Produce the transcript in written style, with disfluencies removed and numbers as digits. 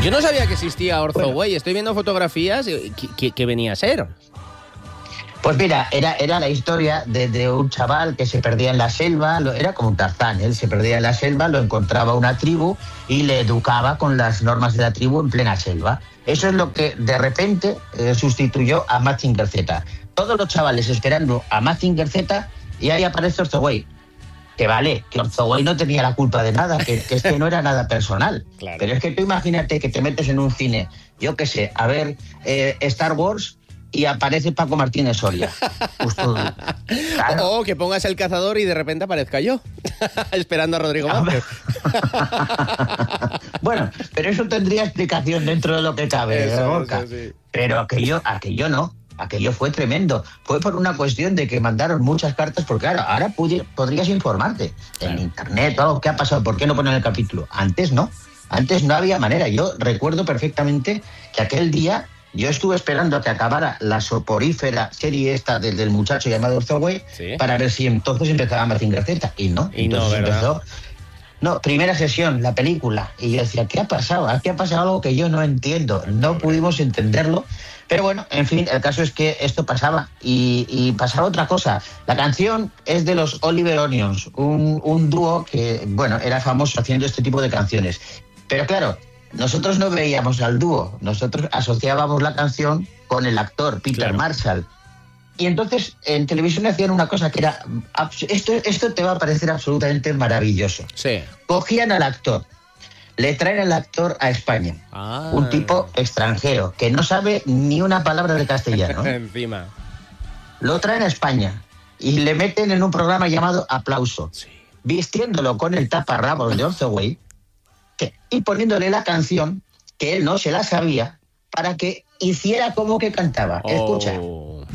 Yo no sabía que existía Orzoway. Estoy viendo fotografías. ¿Qué venía a ser? Pues mira, era la historia de un chaval que se perdía en la selva, era como un Tarzán, él se perdía en la selva, lo encontraba una tribu y le educaba con las normas de la tribu en plena selva. Eso es lo que de repente sustituyó a Mazinger Z. Todos los chavales esperando a Mazinger Z y ahí aparece Orzoway. Que vale, que Orzoway no tenía la culpa de nada, que es que no era nada personal. Claro. Pero es que tú imagínate que te metes en un cine, yo qué sé, a ver Star Wars y aparece Paco Martínez Soria. Justo, claro. O que pongas El Cazador y de repente aparezca yo, esperando a Rodrigo Vázquez. Bueno, pero eso tendría explicación dentro de lo que cabe, Gorka. Sí. Pero aquello no. Aquello fue tremendo. Fue por una cuestión de que mandaron muchas cartas, porque claro, ahora podrías informarte en internet o algo. ¿Qué ha pasado? ¿Por qué no ponen el capítulo? Antes no. Antes no había manera. Yo recuerdo perfectamente que aquel día yo estuve esperando a que acabara la soporífera serie esta del muchacho llamado Orzoway, ¿sí?, para ver si entonces empezaba Mazinger Z. Y no. Y entonces no, ¿verdad? empezó. No, primera sesión, la película. Y yo decía, ¿qué ha pasado? Aquí ha pasado algo que yo no entiendo. No pudimos entenderlo. Pero bueno, en fin, el caso es que esto pasaba. Y pasaba otra cosa. La canción es de los Oliver Onions, un dúo que, bueno, era famoso haciendo este tipo de canciones. Pero claro, nosotros no veíamos al dúo. Nosotros asociábamos la canción con el actor, Peter Marshall. Y entonces en televisión hacían una cosa que era... Esto te va a parecer absolutamente maravilloso. Sí. Cogían al actor, le traen al actor a España. Un tipo extranjero que no sabe ni una palabra de castellano. Encima. Lo traen a España y le meten en un programa llamado Aplauso, Sí. vistiéndolo con el taparrabos de Orzoway y poniéndole la canción que él no se la sabía para que hiciera como que cantaba. Escucha.